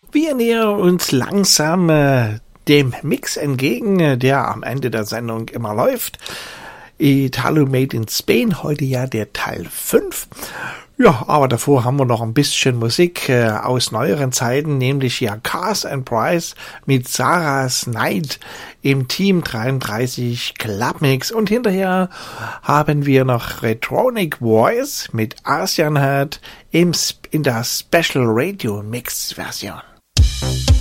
Wir nähern uns langsam dem Mix entgegen, der am Ende der Sendung immer läuft. Italo Made in Spain, heute ja der Teil 5. Ja, aber davor haben wir noch ein bisschen Musik aus neueren Zeiten, nämlich ja Cars and Price mit Sarah's Night im Team 33 Clubmix. Und hinterher haben wir noch Retronic Voice mit Asian Head in der Special Radio Mix Version.